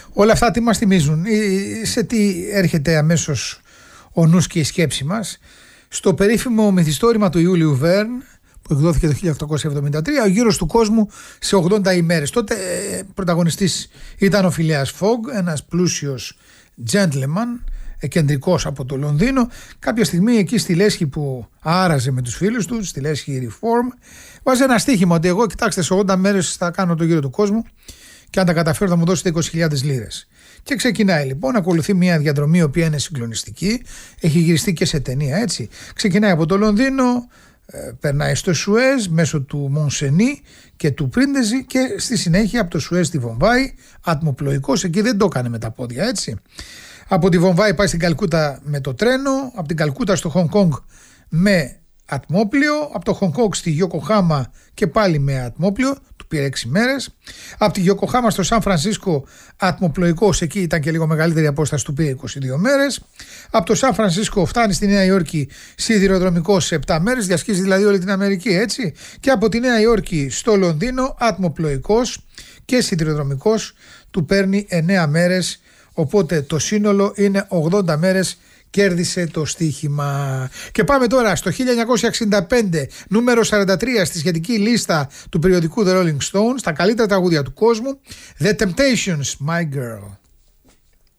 Όλα αυτά τι μας θυμίζουν, σε τι έρχεται αμέσως ο νους και η σκέψη μας? Στο περίφημο μυθιστόρημα του Ιούλιου Βέρν που εκδόθηκε το 1873, ο γύρος του κόσμου σε 80 ημέρες. Τότε πρωταγωνιστής ήταν ο Φιλέας Φόγκ, ένας πλούσιος gentleman, κεντρικός από το Λονδίνο. Κάποια στιγμή εκεί στη λέσχη που άραζε με τους φίλους του, στη λέσχη Reform, βάζει ένα στοίχημα ότι εγώ, κοιτάξτε, σε 80 μέρες θα κάνω το γύρο του κόσμου και αν τα καταφέρω θα μου δώσετε 20.000 λίρες. Και ξεκινάει λοιπόν, ακολουθεί μια διαδρομή η οποία είναι συγκλονιστική, έχει γυριστεί και σε ταινία, έτσι. Ξεκινάει από το Λονδίνο, περνάει στο Σουέζ μέσω του Μονσενί και του Πρίντεζι και στη συνέχεια από το Σουέζ στη Βομβάη, ατμοπλοϊκός, εκεί δεν το έκανε με τα πόδια, έτσι. Από τη Βομβάη πάει στην Καλκούτα με το τρένο, από την Καλκούτα στο Χονγκ Κονγκ με ατμόπλιο, από το Χονγκ Κονγκ στη Γιοκοχάμα και πάλι με ατμόπλιο, του πήρε 6 μέρες. Από τη Γιοκοχάμα στο Σαν Φρανσίσκο ατμοπλοϊκός, εκεί ήταν και λίγο μεγαλύτερη απόσταση, του πήρε 22 μέρες. Από το Σαν Φρανσίσκο φτάνει στη Νέα Υόρκη σιδηροδρομικός σε 7 μέρες, διασχίζει δηλαδή όλη την Αμερική, έτσι. Και από τη Νέα Υόρκη στο Λονδίνο ατμοπλοϊκός και σιδηροδρομικός, του παίρνει 9 μέρες. Οπότε το σύνολο είναι 80 μέρες, κέρδισε το στοίχημα. Και πάμε τώρα στο 1965, νούμερο 43 στη σχετική λίστα του περιοδικού The Rolling Stones, τα καλύτερα τραγούδια του κόσμου, The Temptations, My Girl.